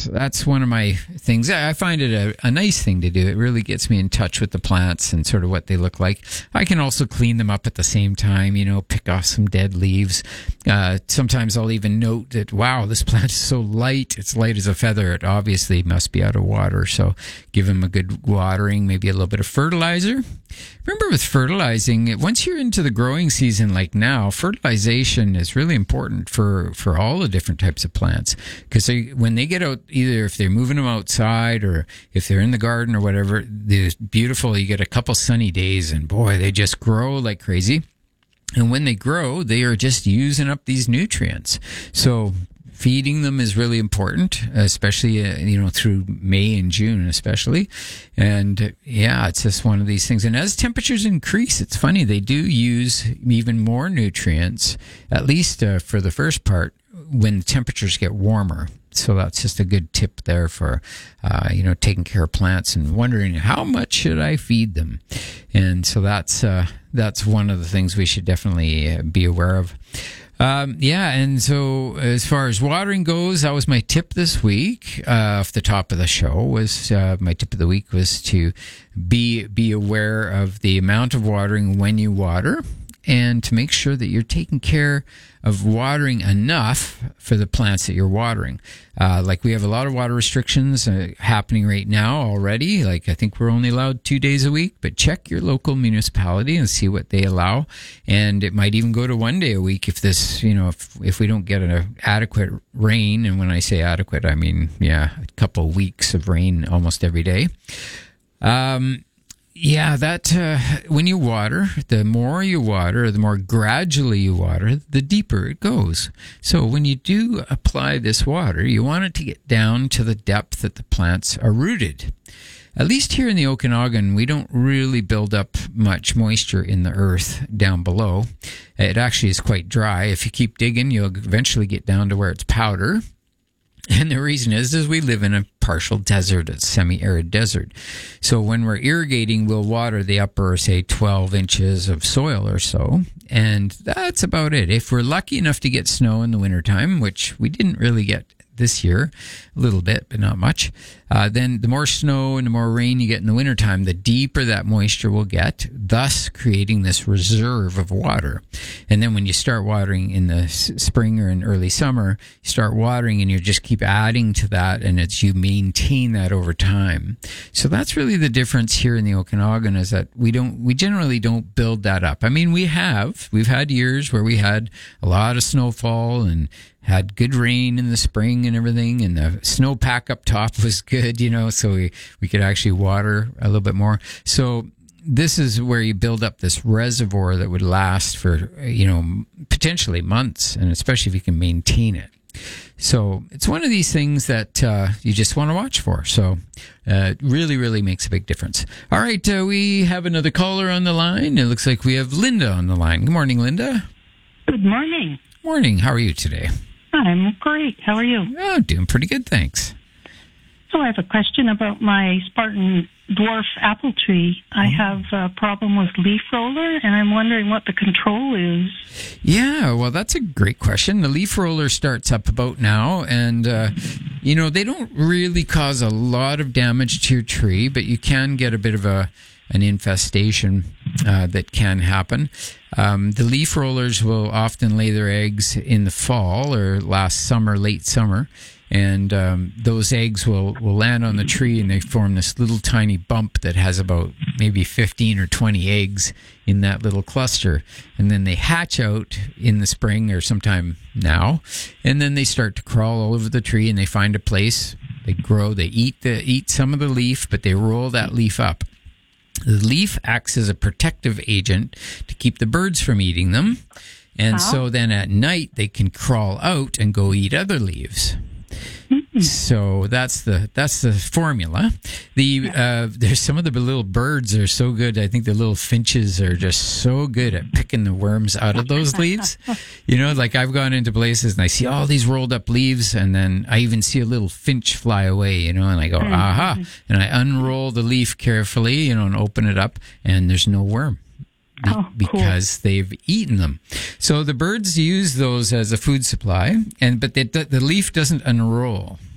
that's one of my things. I find it a nice thing to do. It really gets me in touch with the plants and sort of what they look like. I can also clean them up at the same time, pick off some dead leaves. Sometimes I'll even note that, wow, this plant is so light. It's light as a feather. It obviously must be out of water. So give them a good watering, maybe a little bit of fertilizer. Remember, with fertilizing, once you're into the growing season like now, fertilization is really important for all the different types of plants. Because when they get out, either if they're moving them outside or if they're in the garden or whatever, it's beautiful. You get a couple sunny days and boy, they just grow like crazy. And when they grow, they are just using up these nutrients. So feeding them is really important, especially, through May and June, especially. And it's just one of these things. And as temperatures increase, it's funny, they do use even more nutrients, at least for the first part, when temperatures get warmer. So that's just a good tip there for, taking care of plants and wondering how much should I feed them. And so that's one of the things we should definitely be aware of. And so as far as watering goes, that was my tip this week. Off the top of the show was my tip of the week was to be aware of the amount of watering when you water, and to make sure that you're taking care of watering enough for the plants that you're watering. Like we have a lot of water restrictions happening right now already. Like I think we're only allowed 2 days a week, but check your local municipality and see what they allow. And it might even go to 1 day a week if this, if we don't get an adequate rain. And when I say adequate, I mean, a couple of weeks of rain almost every day. When you water, the more you water, the more gradually you water, the deeper it goes. So when you do apply this water, you want it to get down to the depth that the plants are rooted. At least here in the Okanagan, we don't really build up much moisture in the earth down below. It actually is quite dry. If you keep digging, you'll eventually get down to where it's powder. And the reason is we live in a partial desert, a semi-arid desert. So when we're irrigating, we'll water the upper, say, 12 inches of soil or so. And that's about it. If we're lucky enough to get snow in the wintertime, which we didn't really get this year, a little bit, but not much, then the more snow and the more rain you get in the wintertime, the deeper that moisture will get, thus creating this reserve of water. And then when you start watering in the spring or in early summer, you start watering and you just keep adding to that, and you maintain that over time. So that's really the difference here in the Okanagan, is that we generally don't build that up. I mean, we've had years where we had a lot of snowfall and had good rain in the spring and everything, and the snowpack up top was good, so we could actually water a little bit more. So this is where you build up this reservoir that would last for, potentially months, and especially if you can maintain it. So it's one of these things that you just want to watch for. So it really, really makes a big difference. All right, we have another caller on the line. It looks like we have Linda on the line. Good morning, Linda. Good morning. Morning. How are you today? I'm great. How are you? Oh, doing pretty good, thanks. So I have a question about my Spartan dwarf apple tree. I have a problem with leaf roller, and I'm wondering what the control is. Yeah, well, that's a great question. The leaf roller starts up about now, and, they don't really cause a lot of damage to your tree, but you can get a bit of an infestation that can happen. The leaf rollers will often lay their eggs in the fall or late summer, and those eggs will land on the tree, and they form this little tiny bump that has about maybe 15 or 20 eggs in that little cluster. And then they hatch out in the spring or sometime now, and then they start to crawl all over the tree, and they find a place. They grow, they eat some of the leaf, but they roll that leaf up. The leaf acts as a protective agent to keep the birds from eating them. And so then at night they can crawl out and go eat other leaves. So that's the formula. There's some of the little birds are so good. I think the little finches are just so good at picking the worms out of those leaves. Like I've gone into places and I see all these rolled up leaves, and then I even see a little finch fly away, and I go, aha, and I unroll the leaf carefully, and open it up, and there's no worm. Because they've eaten them. So the birds use those as a food supply, but the leaf doesn't unroll.